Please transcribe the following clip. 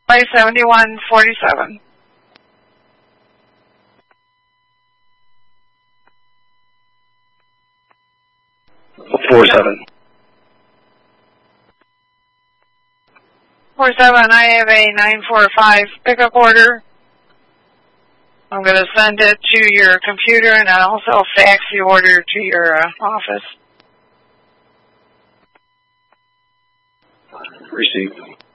by 7147. Four-seven. 47, I have a 945 pickup order. I'm going to send it to your computer and I'll also fax the order to your office. Received.